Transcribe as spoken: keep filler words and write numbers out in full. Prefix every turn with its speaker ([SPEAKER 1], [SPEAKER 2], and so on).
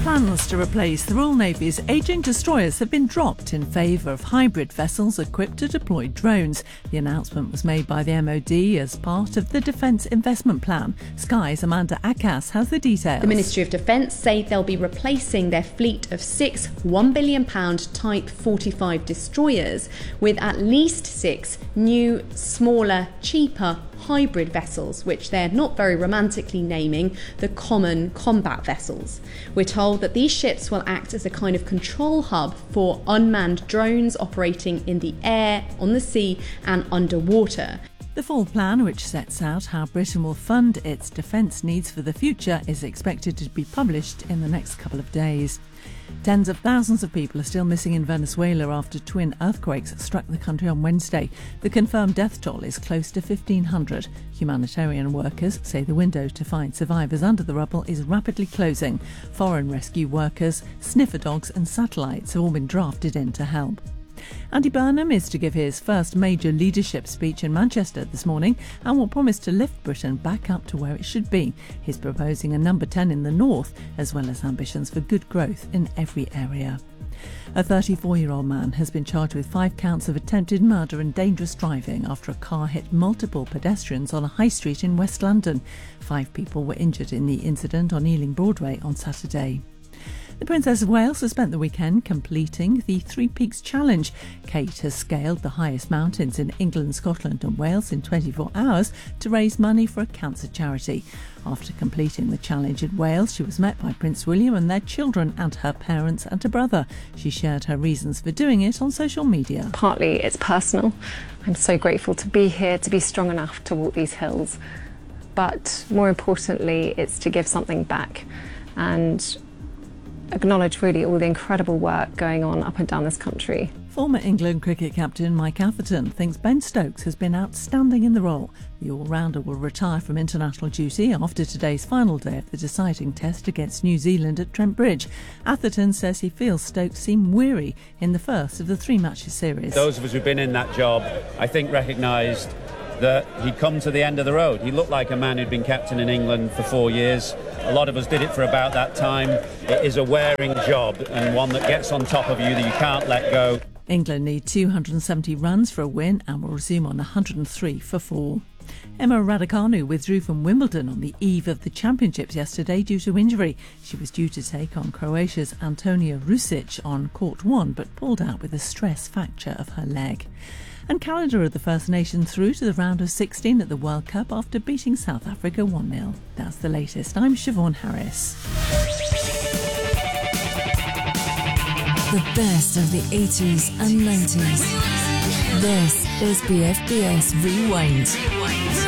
[SPEAKER 1] Plans to replace the Royal Navy's ageing destroyers have been dropped in favour of hybrid vessels equipped to deploy drones. The announcement was made by the M O D as part of the Defence Investment Plan. Sky's Amanda Akas has the details.
[SPEAKER 2] The Ministry of Defence say they'll be replacing their fleet of six one billion pound Type forty-five destroyers with at least six new, smaller, cheaper hybrid vessels, which they're not very romantically naming the Common Combat Vessels. We're told that these ships will act as a kind of control hub for unmanned drones operating in the air, on the sea and underwater.
[SPEAKER 1] The full plan, which sets out how Britain will fund its defence needs for the future, is expected to be published in the next couple of days. Tens of thousands of people are still missing in Venezuela after twin earthquakes struck the country on Wednesday. The confirmed death toll is close to fifteen hundred. Humanitarian workers say the window to find survivors under the rubble is rapidly closing. Foreign rescue workers, sniffer dogs and satellites have all been drafted in to help. Andy Burnham is to give his first major leadership speech in Manchester this morning and will promise to lift Britain back up to where it should be. He's proposing a number ten in the north, as well as ambitions for good growth in every area. A thirty-four-year-old man has been charged with five counts of attempted murder and dangerous driving after a car hit multiple pedestrians on a high street in West London. Five people were injured in the incident on Ealing Broadway on Saturday. The Princess of Wales has spent the weekend completing the Three Peaks Challenge. Kate has scaled the highest mountains in England, Scotland and Wales in twenty-four hours to raise money for a cancer charity. After completing the challenge in Wales, she was met by Prince William and their children and her parents and a brother. She shared her reasons for doing it on social media.
[SPEAKER 3] Partly it's personal. I'm so grateful to be here, to be strong enough to walk these hills. But more importantly, it's to give something back and acknowledge really all the incredible work going on up and down this country.
[SPEAKER 1] Former England cricket captain Mike Atherton thinks Ben Stokes has been outstanding in the role. The all-rounder will retire from international duty after today's final day of the deciding test against New Zealand at Trent Bridge. Atherton says he feels Stokes seemed weary in the first of the three-matches series.
[SPEAKER 4] Those of us who've been in that job, I think, recognised that he'd come to the end of the road. He looked like a man who'd been captain in England for four years. A lot of us did it for about that time. It is a wearing job and one that gets on top of you that you can't let go.
[SPEAKER 1] England need two hundred seventy runs for a win and will resume on one hundred three for four. Emma Raducanu withdrew from Wimbledon on the eve of the championships yesterday due to injury. She was due to take on Croatia's Antonija Rusic on court one, but pulled out with a stress fracture of her leg. And Canada are the first nation through to the round of sixteen at the World Cup after beating South Africa one nil. That's the latest. I'm Siobhan Harris.
[SPEAKER 5] The best of the eighties and nineties. This is B F B S Rewind.